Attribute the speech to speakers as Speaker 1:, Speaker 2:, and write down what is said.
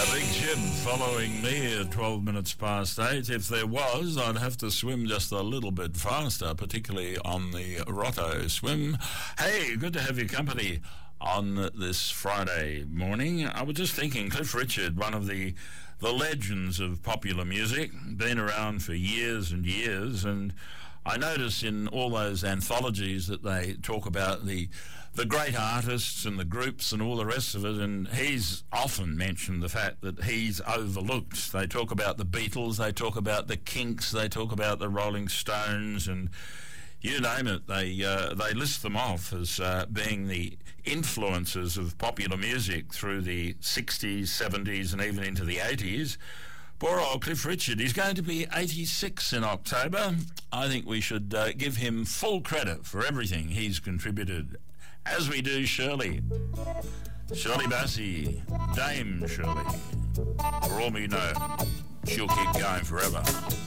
Speaker 1: A big ship following me at 12 minutes past 8. If there was, I'd have to swim just a little bit faster, particularly on the Rotto swim. Hey, good to have your company on this Friday morning. I was just thinking, Cliff Richard, one of the legends of popular music, been around for years and years, and I notice in all those anthologies that they talk about the great artists and the groups and all the rest of it, and he's often mentioned the fact that he's overlooked. They talk about the Beatles, they talk about the Kinks, they talk about the Rolling Stones, and you name it, they list them off as being the influences of popular music through the 60s, 70s and even into the 80s. Poor old Cliff Richard, he's going to be 86 in October. I think we should give him full credit for everything he's contributed, as we do Shirley Bassey, Dame Shirley. For all we know, she'll keep going forever.